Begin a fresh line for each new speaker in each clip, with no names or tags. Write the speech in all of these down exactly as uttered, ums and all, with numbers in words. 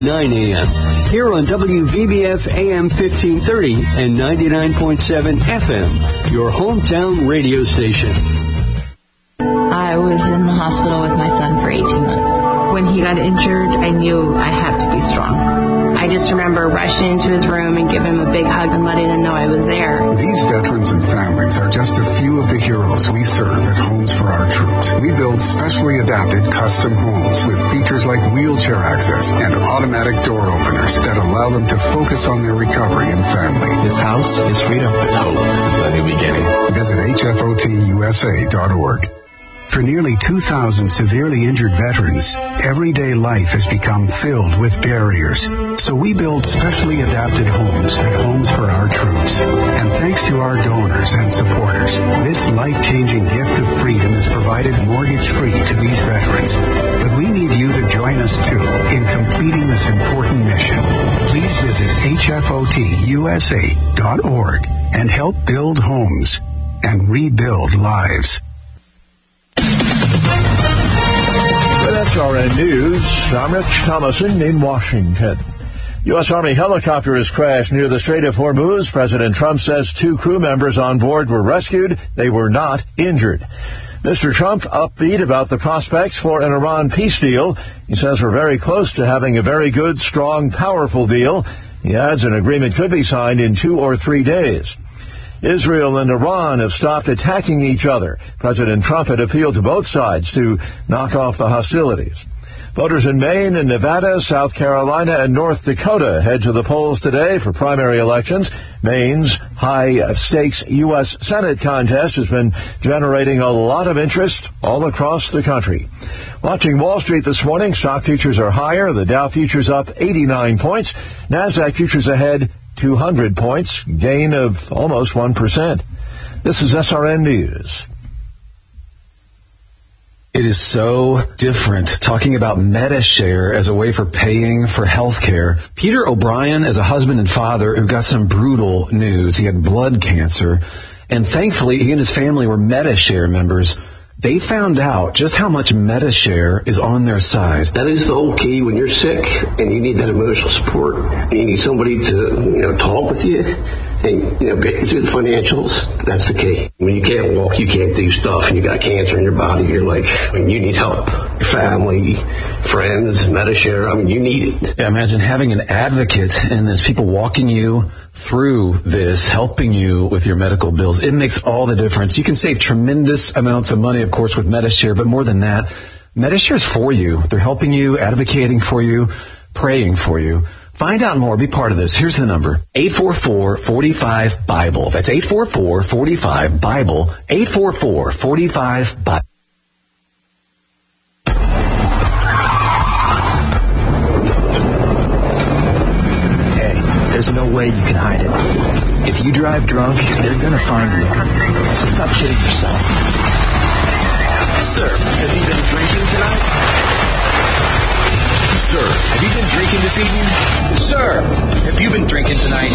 nine a.m. here on W V B F A M fifteen thirty and ninety-nine point seven F M, your hometown radio station.
I was in the hospital with my son for eighteen months.
When he got injured, I knew I had to be strong.
I just remember rushing into his room and giving him a big hug and letting him know I was there.
These veterans and families are just a few of the heroes we serve at Homes for Our Troops. We build specially adapted custom homes with features like wheelchair access and automatic door openers that allow them to focus on their recovery and family.
This house is freedom. It's hope. It's a new beginning.
Visit H F O T U S A dot org. For nearly two thousand severely injured veterans, everyday life has become filled with barriers. So we build specially adapted homes at Homes for Our Troops. And thanks to our donors and supporters, this life-changing gift of freedom is provided mortgage-free to these veterans. But we need you to join us, too, in completing this important mission. Please visit H F O T U S A dot org and help build homes and rebuild lives.
With S R N News, I'm Rich Thomason in Washington. U S. Army helicopter has crashed near the Strait of Hormuz. President Trump says two crew members on board were rescued. They were not injured. Mister Trump upbeat about the prospects for an Iran peace deal. He says we're very close to having a very good, strong, powerful deal. He adds an agreement could be signed in two or three days. Israel and Iran have stopped attacking each other. President Trump had appealed to both sides to knock off the hostilities. Voters in Maine and Nevada, South Carolina, and North Dakota head to the polls today for primary elections. Maine's high-stakes U S. Senate contest has been generating a lot of interest all across the country. Watching Wall Street this morning, stock futures are higher. The Dow futures up eighty-nine points. NASDAQ futures ahead two hundred points, gain of almost one percent. This is S R N News.
It is so different talking about MediShare as a way for paying for health care. Peter O'Brien is a husband and father who got some brutal news. He had blood cancer, and thankfully he and his family were MediShare members. They found out just how much MediShare is on their side.
That is the whole key when you're sick and you need that emotional support. And you need somebody to, you know, talk with you and, you know, get you through the financials. That's the key. When you can't walk, you can't do stuff, and you got cancer in your body, you're like, I mean, you need help. Your family, friends, MediShare, I mean, you need it.
Yeah, imagine having an advocate and there's people walking you through this, helping you with your medical bills. It makes all the difference. You can save tremendous amounts of money, of course, with MediShare, but more than that, MediShare is for you. They're helping you, advocating for you, praying for you. Find out more. Be part of this. Here's the number. eight four four, four five, BIBLE. That's eight four four, four five, BIBLE. eight four four, four five, BIBLE.
There's no way you can hide it. If you drive drunk, they're going to find you. So stop kidding yourself. Sir, have you been drinking tonight? Sir, have you been drinking this evening? Sir, have you been drinking tonight?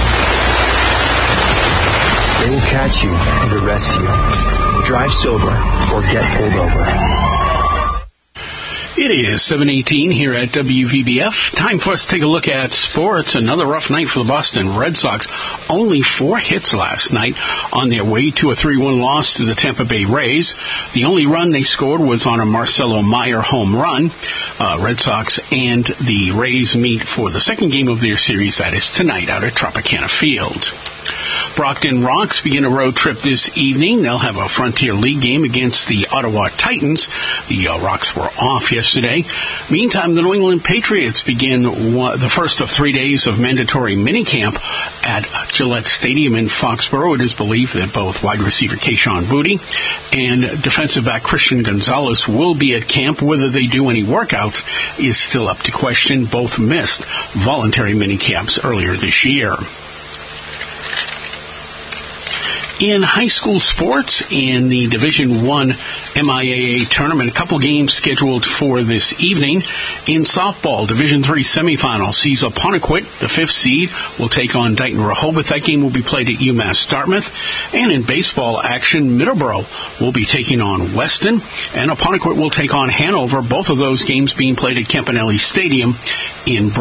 They will catch you and arrest you. Drive sober or get pulled over.
It is seven eighteen here at W V B F. Time for us to take a look at sports. Another rough night for the Boston Red Sox. Only four hits last night on their way to a three one loss to the Tampa Bay Rays. The only run they scored was on a Marcelo Meyer home run. Uh, Red Sox and the Rays meet for the second game of their series. That is tonight out at Tropicana Field. Brockton Rocks begin a road trip this evening. They'll have a Frontier League game against the Ottawa Titans. The uh, Rocks were off yesterday. Meantime, the New England Patriots begin one, the first of three days of mandatory minicamp at Gillette Stadium in Foxborough. It is believed that both wide receiver Kayshon Boutte and defensive back Christian Gonzalez will be at camp. Whether they do any workouts is still up to question. Both missed voluntary minicamps earlier this year. In high school sports, in the Division One M I A A tournament, a couple games scheduled for this evening. In softball, Division Three semifinal sees Apponequet, the fifth seed, will take on Dighton Rehoboth. That game will be played at UMass Dartmouth. And in baseball action, Middleborough will be taking on Weston, and Apponequet will take on Hanover. Both of those games being played at Campanelli Stadium in